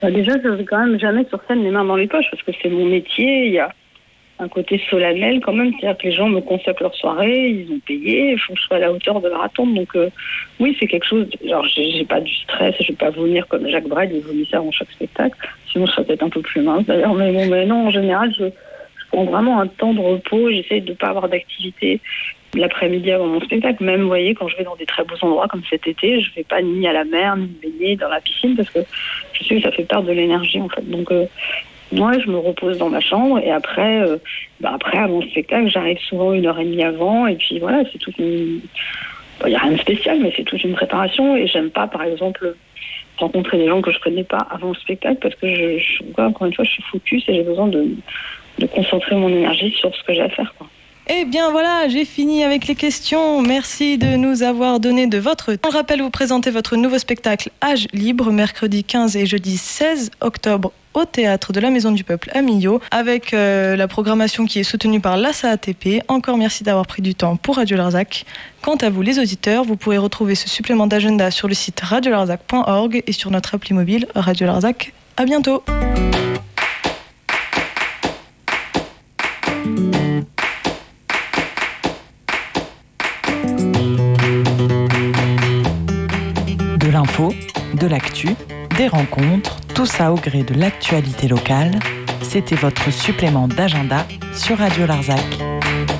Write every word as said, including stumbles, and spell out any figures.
Bah déjà, je vais quand même jamais sur scène les mains dans les poches parce que c'est mon métier. Il y a un côté solennel quand même, c'est-à-dire que les gens me consacrent leur soirée, ils ont payé, il faut que je sois à la hauteur de leur attente. Donc euh, oui, c'est quelque chose. Genre, j'ai, j'ai pas du stress, je vais pas vomir comme Jacques Brel, il vomit ça avant chaque spectacle. Sinon, je serais peut-être un peu plus mince d'ailleurs. Mais bon, mais non, en général, je, je prends vraiment un temps de repos. J'essaie de pas avoir d'activité l'après-midi avant mon spectacle. Même, vous voyez, quand je vais dans des très beaux endroits comme cet été, je vais pas ni à la mer, ni me baigner dans la piscine parce que je sais que ça fait perdre de l'énergie en fait. Donc euh, moi, je me repose dans ma chambre et après, euh, bah après, avant le spectacle, j'arrive souvent une heure et demie avant et puis voilà, c'est toute une... Il n'y a rien de spécial, mais c'est toute une préparation et j'aime pas, par exemple, rencontrer des gens que je connais pas avant le spectacle parce que, je, je, encore une fois, je suis focus et j'ai besoin de, de concentrer mon énergie sur ce que j'ai à faire, quoi. Eh bien voilà, j'ai fini avec les questions. Merci de nous avoir donné de votre temps. Je rappelle, vous présentez votre nouveau spectacle Âge libre, mercredi quinze et jeudi seize octobre au Théâtre de la Maison du Peuple à Millau, avec euh, la programmation qui est soutenue par l'A S A A T P. Encore merci d'avoir pris du temps pour Radio Larzac. Quant à vous les auditeurs, vous pourrez retrouver ce supplément d'agenda sur le site radio larzac point org et sur notre appli mobile Radio Larzac. À bientôt. De l'info, de l'actu, des rencontres, tout ça au gré de l'actualité locale. C'était votre supplément d'agenda sur Radio Larzac.